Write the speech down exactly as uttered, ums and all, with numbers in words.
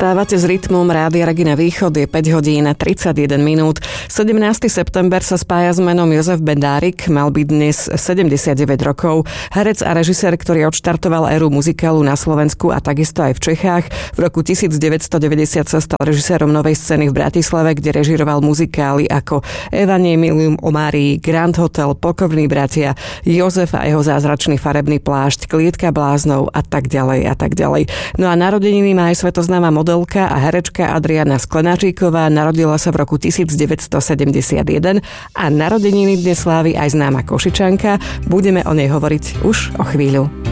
Stávate s rytmom Rádia Regina Východ, je päť hodín tridsaťjeden minút. sedemnásteho september sa spája s menom Jozef Bendárik, mal by dnes sedemdesiatdeväť rokov. Herec a režisér, ktorý odštartoval éru muzikálu na Slovensku a takisto aj v Čechách. V roku devätnásťstodeväťdesiat sa stal režisérom Novej scény v Bratislave, kde režiroval muzikály ako Evangelium o Márii, Grand Hotel, Pokorní bratia, Jozef a jeho zázračný farebný plášť, Klietka bláznov a tak ďalej a tak ďalej. No a narodeniny má aj svetoznáma modelka a herečka Adriana Sklenáčiková, narodila sa v roku devätnásťstosedemdesiatjeden a narodeniny dnes slávi aj známa Košičanka. Budeme o nej hovoriť už o chvíľu.